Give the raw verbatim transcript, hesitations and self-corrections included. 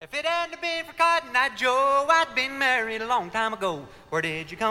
If it hadn't been for Cotton Eye Joe, I'd been married a long time ago. Where did you come